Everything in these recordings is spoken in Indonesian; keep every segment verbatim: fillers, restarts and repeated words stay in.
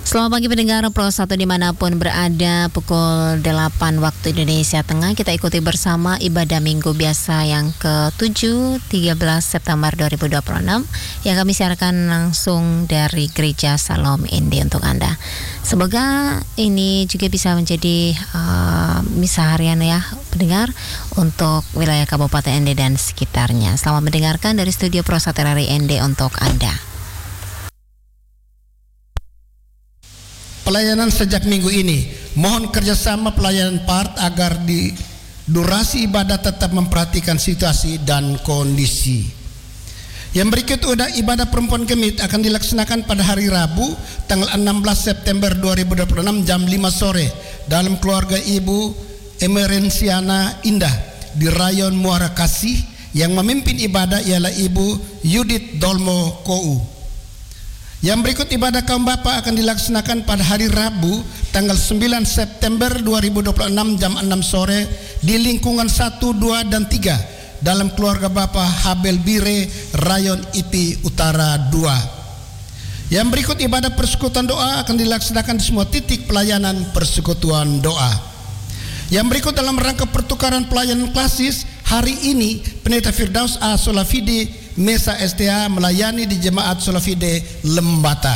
Selamat pagi pendengar Pro satu dimanapun berada, pukul delapan waktu Indonesia Tengah. Kita ikuti bersama ibadah minggu biasa yang ke tujuh, tiga belas September dua ribu dua puluh enam yang kami siarkan langsung dari Gereja Salom Ende untuk Anda. Semoga ini juga bisa menjadi uh, misa harian ya pendengar untuk wilayah Kabupaten Ende dan sekitarnya. Selamat mendengarkan dari studio Pro satu R R I Ende untuk Anda. Pelayanan sejak minggu ini, mohon kerjasama pelayanan part agar di durasi ibadah tetap memperhatikan situasi dan kondisi. Yang berikut udah ibadah perempuan Gemit akan dilaksanakan pada hari Rabu tanggal enam belas September dua ribu dua puluh enam jam lima sore dalam keluarga Ibu Emerensiana Indah di Rayon Muara Kasih. Yang memimpin ibadah ialah Ibu Yudit Dolmo Kou. Yang berikut ibadah kaum bapa akan dilaksanakan pada hari Rabu tanggal sembilan September dua ribu dua puluh enam jam enam sore di lingkungan satu, dua, dan tiga dalam keluarga Bapa Habel Bire, Rayon I P Utara dua. Yang berikut ibadah persekutuan doa akan dilaksanakan di semua titik pelayanan persekutuan doa. Yang berikut dalam rangka pertukaran pelayanan klasis, hari ini Pendeta Firdaus A. Solafide Mesa S T A melayani di Jemaat Solafide Lembata.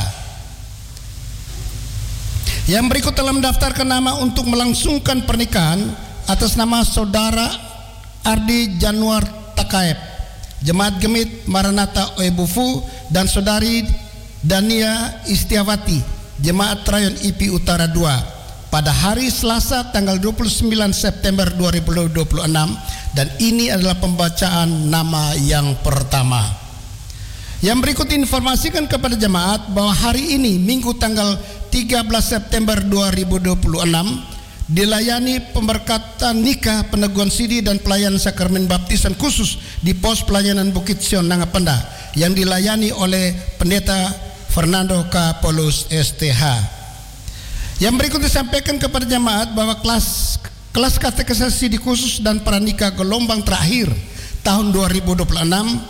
Yang berikut telah mendaftarkan nama untuk melangsungkan pernikahan atas nama Saudara Ardi Januar Takaep, Jemaat Gemit Maranatha Oebufu, dan Saudari Dania Istiawati, Jemaat Rayon I P Utara dua pada hari Selasa tanggal dua puluh sembilan September dua ribu dua puluh enam, dan ini adalah pembacaan nama yang pertama. Yang berikut informasikan kepada jemaat bahwa hari ini Minggu tanggal tiga belas September dua ribu dua puluh enam dilayani pemberkatan nikah, peneguhan siri, dan pelayanan sakramen baptisan khusus di pos pelayanan Bukit Sion Nangapenda yang dilayani oleh Pendeta Fernando K. Paulus S T H. Yang berikut disampaikan kepada jemaat bahwa kelas kelas katekisasi di khusus dan pranikah gelombang terakhir tahun dua ribu dua puluh enam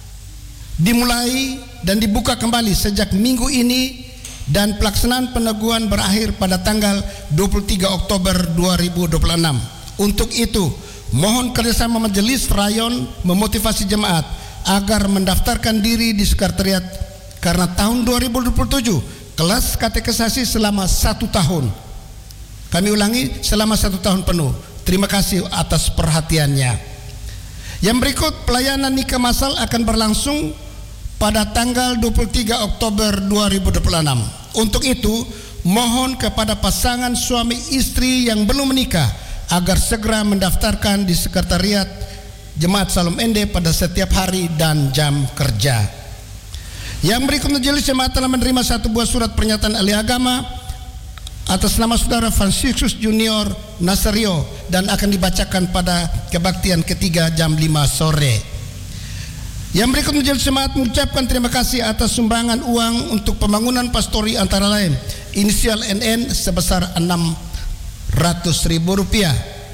dimulai dan dibuka kembali sejak minggu ini, dan pelaksanaan peneguhan berakhir pada tanggal dua puluh tiga Oktober dua ribu dua puluh enam. Untuk itu, mohon kerjasama majelis rayon memotivasi jemaat agar mendaftarkan diri di sekretariat karena tahun dua ribu dua puluh tujuh kelas katekisasi selama satu tahun. Kami ulangi, selama satu tahun penuh. Terima kasih atas perhatiannya. Yang berikut pelayanan nikah masal akan berlangsung pada tanggal dua puluh tiga Oktober dua ribu dua puluh enam. Untuk itu, mohon kepada pasangan suami istri yang belum menikah agar segera mendaftarkan di sekretariat Jemaat Salom Ende pada setiap hari dan jam kerja. Yang berikut majelis jemaat telah menerima satu buah surat pernyataan ahli agama atas nama Saudara Franciscus Junior Nasario dan akan dibacakan pada kebaktian ketiga jam lima sore. Yang berikut majelis jemaat mengucapkan terima kasih atas sumbangan uang untuk pembangunan pastori antara lain inisial N N sebesar enam ratus ribu rupiah.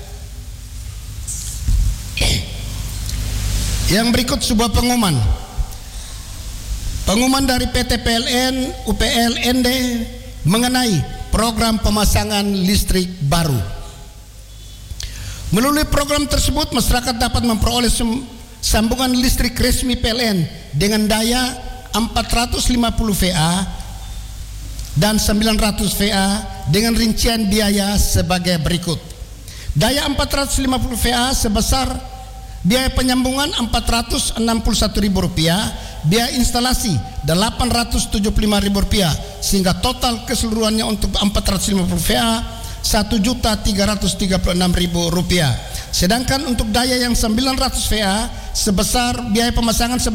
Yang berikut sebuah pengumuman. Pengumuman dari P T P L N U P L Ende mengenai program pemasangan listrik baru. Melalui program tersebut, masyarakat dapat memperoleh sambungan listrik resmi P L N dengan daya empat ratus lima puluh volt dan sembilan ratus volt dengan rincian biaya sebagai berikut. Daya empat ratus lima puluh volt sebesar biaya penyambungan empat ratus enam puluh satu ribu rupiah, biaya instalasi delapan ratus tujuh puluh lima ribu rupiah, sehingga total keseluruhannya untuk empat ratus lima puluh volt satu juta tiga ratus tiga puluh enam ribu rupiah. Sedangkan untuk daya yang sembilan ratus volt sebesar biaya pemasangan